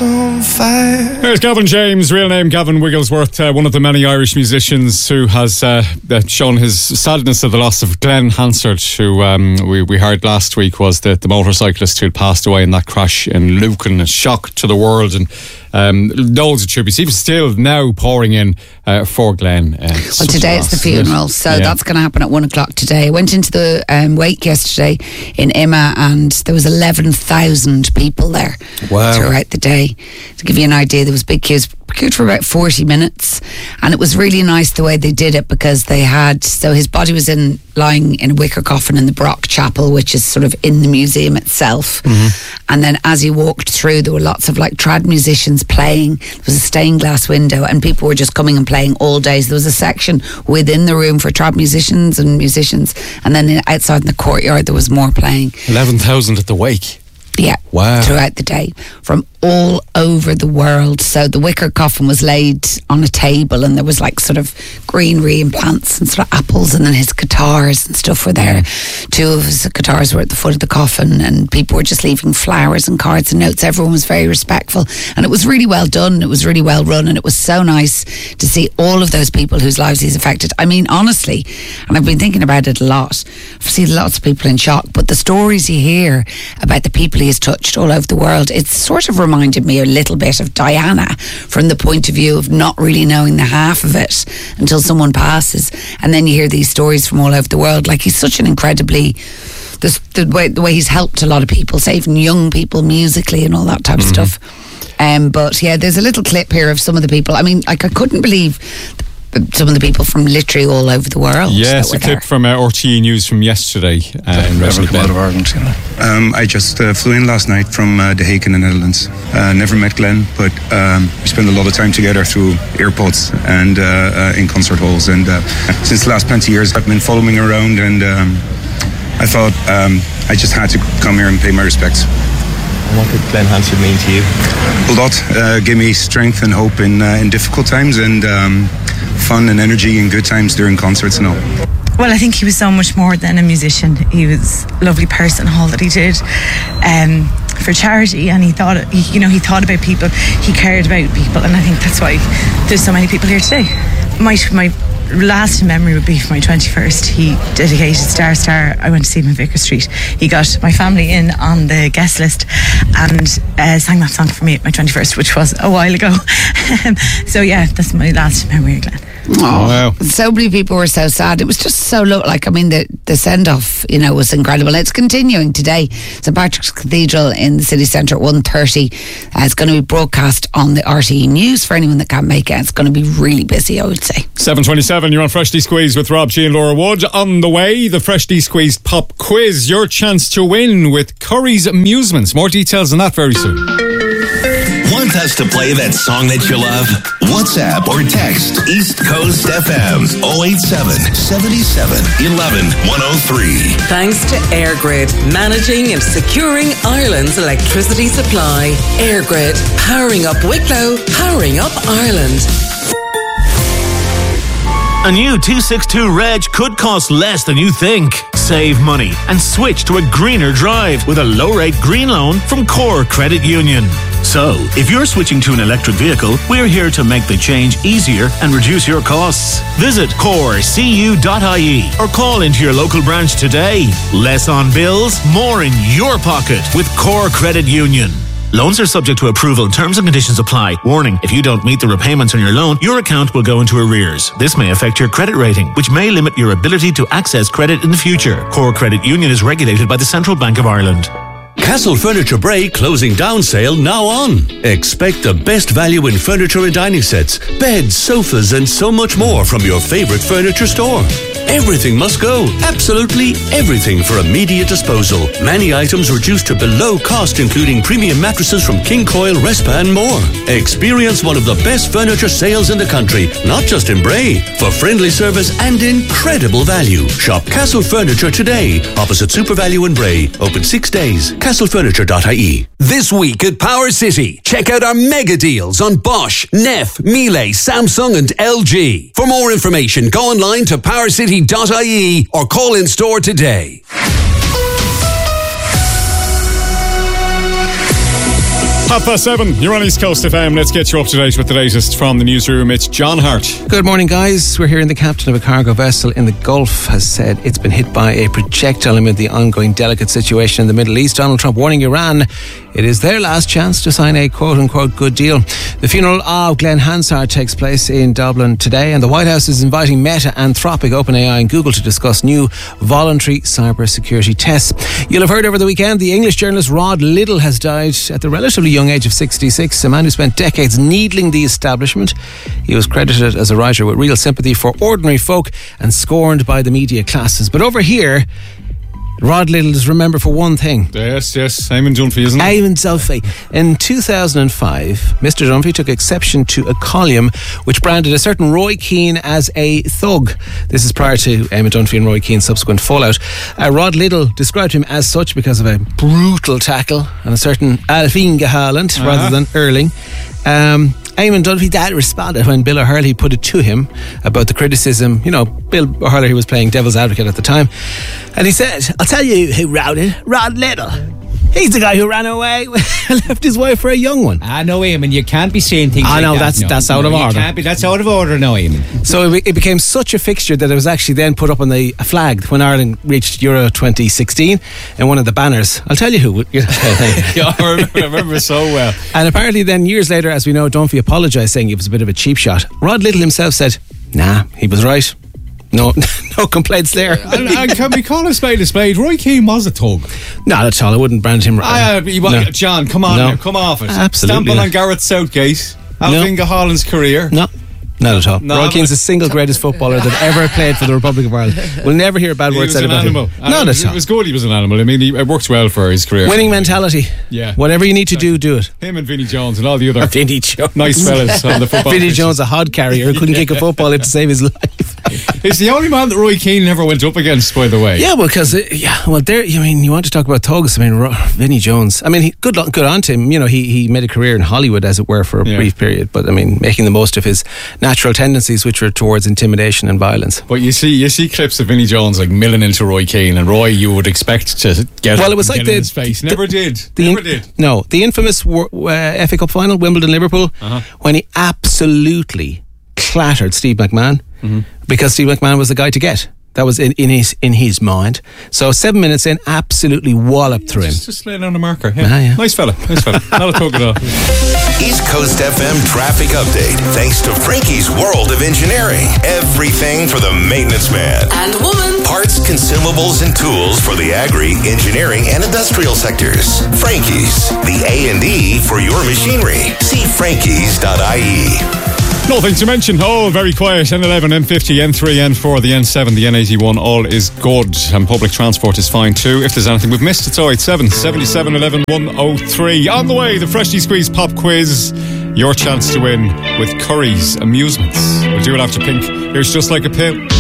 on fire. There's Gavin James, real name Gavin Wigglesworth, one of the many Irish musicians who has shown his sadness of the loss of Glenn Hansard, who we heard last week was the motorcyclist who had passed away in that crash in Lucan. A shock to the world, and loads of tributes. Even still now pouring in for Glenn. Well, today it's the funeral, so that's going to happen at 1 o'clock today. I went into the wake yesterday in Emma, and there was 11,000 people there throughout the day. To give you an idea, there was big queues. Queued for about 40 minutes, and it was really nice the way they did it, because they had, so his body was lying in a wicker coffin in the Brock Chapel, which is sort of in the museum itself. And then as he walked through, there were lots of like trad musicians playing. There was a stained glass window, and people were just coming and playing all day. So there was a section within the room for trad musicians, and then outside in the courtyard there was more playing. 11,000 at the wake. Yeah, throughout the day, from all over the world. So the wicker coffin was laid on a table, and there was like sort of greenery and plants and sort of apples, and then his guitars and stuff were there. Two of his guitars were at the foot of the coffin, and people were just leaving flowers and cards and notes. Everyone was very respectful, and it was really well done. It was really well run, and it was so nice to see all of those people whose lives he's affected. I mean, honestly, and I've been thinking about it a lot, I've seen lots of people in shock, but the stories you hear about the people he has touched all over the world, it's sort of reminded me a little bit of Diana, from the point of view of not really knowing the half of it until someone passes, and then you hear these stories from all over the world. Like, he's such an incredibly, the way he's helped a lot of people, saving young people musically and all that type of stuff. But yeah, there's a little clip here of some of the people. I mean, like, I couldn't believe some of the people from literally all over the world. Yes, a clip from RTE News from yesterday. Never come out of Ireland, you know. I just flew in last night from The Hague in the Netherlands. Never met Glenn, but we spent a lot of time together through airports and in concert halls. And since the last 20 years, I've been following him around, and I thought I just had to come here and pay my respects. What did Glenn Hansard mean to you? A lot. Gave me strength and hope in difficult times, and fun and energy in good times during concerts and all. Well, I think he was so much more than a musician. He was a lovely person, all that he did for charity, and he thought about people. He cared about people, and I think that's why there's so many people here today. My last memory would be for my 21st. He dedicated Star Star. I went to see him in Vicar Street. He got my family in on the guest list and sang that song for me at my 21st, which was a while ago. So yeah, that's my last memory of Glenn. Oh, wow. So many people were so sad. It was just so low. Like, I mean, the send-off, was incredible. It's continuing today. St Patrick's Cathedral in the city centre at 1:30. It's going to be broadcast on the RTE News for anyone that can't make it. It's going to be really busy, I would say. 7:27, you're on Freshly Squeezed with Rob G and Laura Wood. On the way, the Freshly Squeezed Pop Quiz. Your chance to win with Curry's Amusements. More details on that very soon. Want us to play that song that you love? WhatsApp or text East Coast FM 087 77 11 103. Thanks to Airgrid, managing and securing Ireland's electricity supply. Airgrid, powering up Wicklow, powering up Ireland. A new 262 Reg could cost less than you think. Save money and switch to a greener drive with a low-rate green loan from Core Credit Union. So, if you're switching to an electric vehicle, we're here to make the change easier and reduce your costs. Visit corecu.ie or call into your local branch today. Less on bills, more in your pocket with Core Credit Union. Loans are subject to approval. Terms and conditions apply. Warning, if you don't meet the repayments on your loan, your account will go into arrears. This may affect your credit rating, which may limit your ability to access credit in the future. Core Credit Union is regulated by the Central Bank of Ireland. Castle Furniture Bray closing down sale now on. Expect the best value in furniture and dining sets, beds, sofas and so much more from your favourite furniture store. Everything must go. Absolutely everything for immediate disposal. Many items reduced to below cost, including premium mattresses from King Coil, Respa and more. Experience one of the best furniture sales in the country, not just in Bray. For friendly service and incredible value. Shop Castle Furniture today, opposite SuperValue in Bray. Open 6 days. castlefurniture.ie. This week at Power City, check out our mega deals on Bosch, Neff, Miele, Samsung and LG. For more information, go online to powercity.ie or call in store today. 7:30, you're on East Coast FM. Let's get you up to date with the latest from the newsroom. It's John Hart. Good morning, guys. We're hearing the captain of a cargo vessel in the Gulf has said it's been hit by a projectile amid the ongoing delicate situation in the Middle East. Donald Trump warning Iran it is their last chance to sign a quote-unquote good deal. The funeral of Glenn Hansard takes place in Dublin today, and the White House is inviting Meta, Anthropic, OpenAI and Google to discuss new voluntary cybersecurity tests. You'll have heard over the weekend the English journalist Rod Liddell has died at the relatively young age of 66, a man who spent decades needling the establishment. He was credited as a writer with real sympathy for ordinary folk and scorned by the media classes. But over here, Rod Liddell is remembered for one thing. Yes, Eamon Dunphy, isn't it? Eamon Dunphy. In 2005, Mr. Dunphy took exception to a column which branded a certain Roy Keane as a thug. This is prior to Eamon Dunphy and Roy Keane's subsequent fallout. Rod Liddell described him as such because of a brutal tackle on a certain Alf-Inge Haaland rather than Erling. Eamon Dunphy dad responded when Bill O'Hurley put it to him about the criticism. You know, Bill O'Hurley was playing devil's advocate at the time, and he said, I'll tell you who routed Rod Liddell. He's the guy who ran away and left his wife for a young one. I know, Eamon, you can't be saying things I know, like that. that's out of order. Can't be, that's out of order now, Eamon. So it became such a fixture that it was actually then put up on a flag when Ireland reached Euro 2016 and one of the banners. I'll tell you who. Yeah, I remember so well. And apparently then years later, as we know, Dunphy apologised, saying it was a bit of a cheap shot. Rod Liddell himself said, nah, he was right. No complaints there. And can we call a spade a spade? Roy Keane was a thug. Not at all. I wouldn't brand him right. No. John, come on now, come off it. Absolutely. Stamping on Gareth Southgate, Alf-Inge Haaland's career. No. Not at all. Roy Keane's the single greatest footballer that ever played for the Republic of Ireland. We'll never hear bad words said about him. Not at all. It was good he was an animal. I mean, it worked well for his career. Winning mentality. Yeah. Whatever you need to do it. Him and Vinnie Jones and all the other Vinnie Jones. nice fellas on the football Vinnie pitch. Jones, a hod carrier, couldn't kick a football in to save his life. He's the only man that Roy Keane never went up against, by the way. Yeah, well, because you want to talk about thugs. I mean, Vinnie Jones. I mean, good on to him. You know, he made a career in Hollywood, as it were, for a brief period. But I mean, making the most of his natural tendencies, which were towards intimidation and violence. But you see clips of Vinnie Jones like milling into Roy Keane, and Roy, you would expect to get. Well, it was like in his face. Never did. No, the infamous FA Cup final, Wimbledon-Liverpool, when he absolutely clattered Steve McMahon. Because Steve McMahon was the guy to get. That was in his mind. So 7 minutes in, absolutely walloped through him. Just laying on a marker. Yeah. Nice fella. Not a thug at all. East Coast FM traffic update. Thanks to Frankie's World of Engineering. Everything for the maintenance man and woman. Parts, consumables, and tools for the agri, engineering, and industrial sectors. Frankie's, the A&E for your machinery. See frankies.ie. Nothing to mention. All very quiet. N11, N50, N3, N4, the N7, the N81. All is good, and public transport is fine too. If there's anything we've missed, it's 087 77 11 103. On the way, the Freshly Squeezed Pop Quiz. Your chance to win with Curry's Amusements. We'll do it after Pink. Here's Just Like a Pill.